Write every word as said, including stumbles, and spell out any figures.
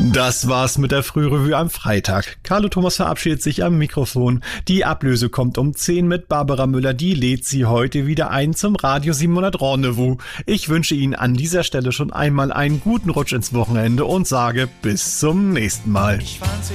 Das war's mit der Frührevue am Freitag. Carlo Thomas verabschiedet sich am Mikrofon. Die Ablöse kommt um zehn mit Barbara Müller. Die lädt Sie heute wieder ein zum Radio siebenhundert Rendezvous. Ich wünsche Ihnen an dieser Stelle schon einmal einen guten Rutsch ins Wochenende und sage bis zum nächsten Mal.